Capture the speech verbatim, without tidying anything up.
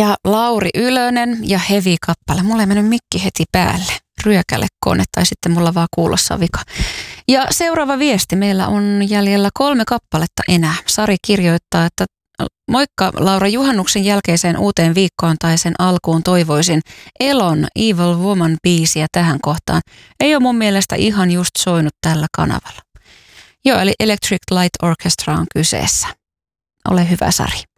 Ja Lauri Ylönen ja Heavy-kappale. Mulla ei mennyt mikki heti päälle. Ryökäle kone tai sitten mulla vaan kuulossa vika. Ja seuraava viesti. Meillä on jäljellä kolme kappaletta enää. Sari kirjoittaa, että moikka Laura, juhannuksen jälkeiseen uuteen viikkoon tai sen alkuun toivoisin Elon Evil Woman-biisiä tähän kohtaan. Ei ole mun mielestä ihan just soinut tällä kanavalla. Joo, eli Electric Light Orchestra on kyseessä. Ole hyvä, Sari.